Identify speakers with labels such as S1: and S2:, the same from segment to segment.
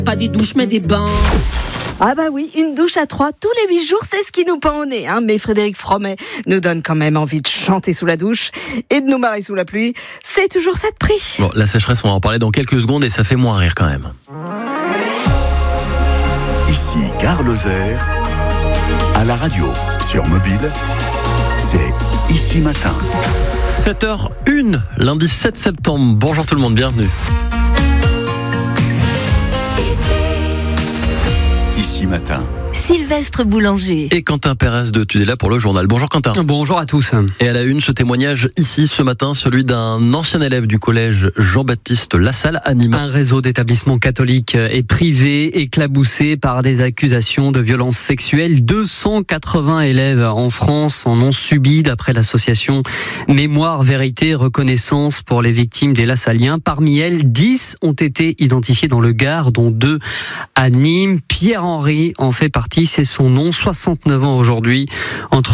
S1: Pas des douches mais des bains.
S2: Ah bah oui, une douche à 3 tous les 8 jours, c'est ce qui nous pend au nez. Mais Frédéric Fromet nous donne quand même envie de chanter sous la douche et de nous marier sous la pluie. C'est toujours ça de prix.
S3: Bon, la sécheresse, on va en parler dans quelques secondes et ça fait moins rire quand même.
S4: Ici Gare Lozère, à la radio, sur mobile, c'est Ici Matin.
S3: 7h01, lundi 7 septembre. Bonjour tout le monde, bienvenue.
S4: Ici Matin.
S2: Sylvestre Boulanger.
S3: Et Quentin Pérez de Tudela pour le journal. Bonjour Quentin.
S5: Bonjour à tous.
S3: Et à la une, ce témoignage ici ce matin, celui d'un ancien élève du collège Jean-Baptiste Lassalle à Nîmes.
S5: Un réseau d'établissements catholiques et privés éclaboussé par des accusations de violences sexuelles. 280 élèves en France en ont subi d'après l'association Mémoire, Vérité, Reconnaissance pour les victimes des Lassalliens. Parmi elles, 10 ont été identifiés dans le Gard, dont 2 à Nîmes. Pierre-Henri en fait partie, c'est son nom, 69 ans aujourd'hui. Entre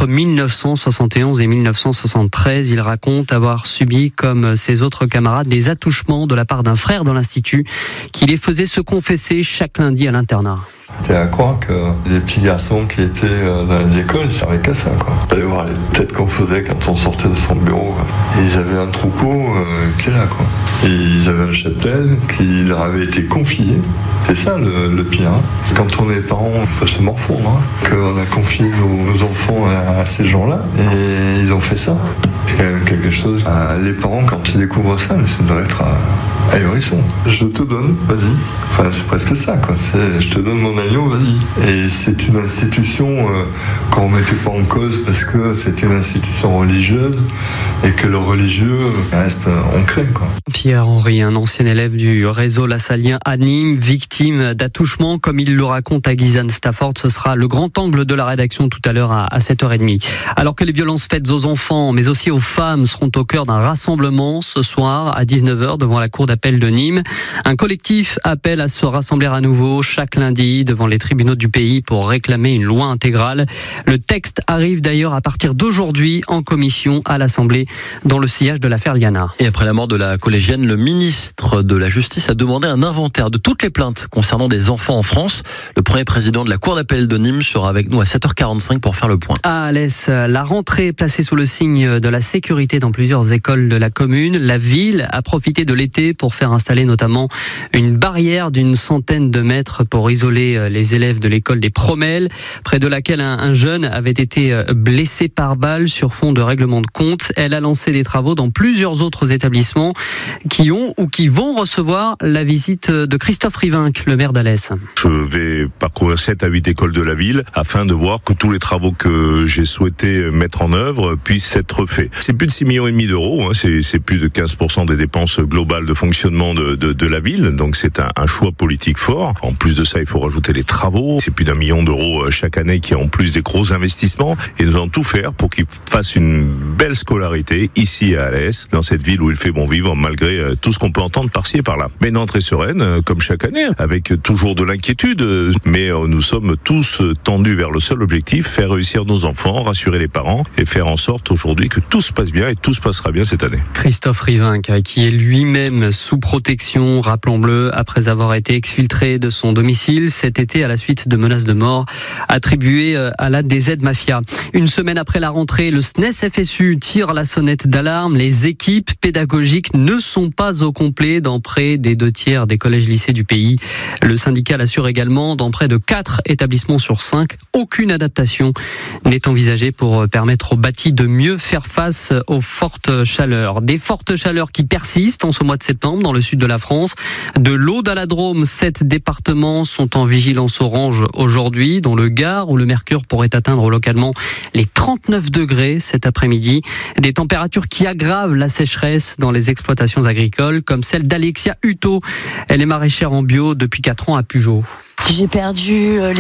S5: 1971 et 1973, il raconte avoir subi, comme ses autres camarades, des attouchements de la part d'un frère dans l'institut qui les faisait se confesser chaque lundi à l'internat.
S6: T'es à croire que les petits garçons qui étaient dans les écoles, ils servaient qu'à ça, quoi. Fallait voir les têtes qu'on faisait quand on sortait de son bureau, quoi. Et ils avaient un troupeau qui est là, quoi. Et ils avaient un cheptel qui leur avait été confié. C'est ça le pire. Quand on est parents, on peut se morfondre. Qu'on a confié nos enfants à ces gens-là. Et ils ont fait ça. C'est quand même quelque chose. Les parents, quand ils découvrent ça, ça doit être ahurissant. Je te donne, vas-y. Enfin, c'est presque ça, quoi. Je te donne mon agneau, vas-y. Et c'est une institution qu'on ne mettait pas en cause parce que c'est une institution religieuse et que le religieux reste ancré, quoi.
S5: Pierre-Henri, un ancien élève du réseau Lassallien à Nîmes, victime d'attouchement, comme il le raconte à Guyane Stafford. Ce sera le grand angle de la rédaction tout à l'heure à 7h30. Alors que les violences faites aux enfants, mais aussi aux femmes, seront au cœur d'un rassemblement ce soir à 19h devant la cour d'appel de Nîmes. Un collectif appelle à se rassembler à nouveau chaque lundi devant les tribunaux du pays pour réclamer une loi intégrale. Le texte arrive d'ailleurs à partir d'aujourd'hui en commission à l'Assemblée dans le sillage de l'affaire Liana.
S3: Et après la mort de la collégienne, le ministre de la Justice a demandé un inventaire de toutes les plaintes concernant des enfants en France. Le premier président de la cour d'appel de Nîmes sera avec nous à 7h45 pour faire le point.
S5: À Alès, la rentrée placée sous le signe de la sécurité dans plusieurs écoles de la commune. La ville a profité de l'été pour faire installer notamment une barrière d'une centaine de mètres pour isoler les élèves de l'école des Promelles, près de laquelle un jeune avait été blessé par balle sur fond de règlement de compte. Elle a lancé des travaux dans plusieurs autres établissements qui ont ou qui vont recevoir la visite de Christophe Rivinc, le maire d'Alès.
S7: Je vais parcourir 7 à 8 écoles de la ville afin de voir que tous les travaux que j'ai souhaité mettre en œuvre puissent être faits. C'est plus de 6,5 millions d'euros, c'est plus de 15% des dépenses globales de fonctionnement de la ville, donc c'est un choix politique fort. En plus de ça, il faut rajouter les travaux, c'est plus d'1 million d'euros chaque année qui est en plus des gros investissements, et nous allons tout faire pour qu'ils fassent une belle scolarité ici à Alès, dans cette ville où il fait bon vivre malgré tout ce qu'on peut entendre par-ci et par-là. Mais une entrée sereine, comme chaque année, avec toujours de l'inquiétude, mais nous sommes tous tendus vers le seul objectif, faire réussir nos enfants, rassurer les parents et faire en sorte aujourd'hui que tout se passe bien et tout se passera bien cette année.
S5: Christophe Rivinc, qui est lui-même sous protection, rappelons-le, après avoir été exfiltré de son domicile cet été à la suite de menaces de mort attribuées à la DZ Mafia. Une semaine après la rentrée, le SNES FSU tire la sonnette d'alarme. Les équipes pédagogiques ne sont pas au complet dans près des 2/3 des collèges-lycées du pays. Le syndicat l'assure également, dans près de 4 établissements sur 5, aucune adaptation n'est envisagée pour permettre aux bâtis de mieux faire face aux fortes chaleurs. Des fortes chaleurs qui persistent en ce mois de septembre dans le sud de la France. De l'Aude à la Drôme, 7 départements sont en vigilance orange aujourd'hui, dans le Gard où le mercure pourrait atteindre localement les 39 degrés cet après-midi. Des températures qui aggravent la sécheresse dans les exploitations agricoles, comme celle d'Alexia Hutto. Elle est maraîchère en bio depuis 4 ans à Pugeot.
S8: J'ai perdu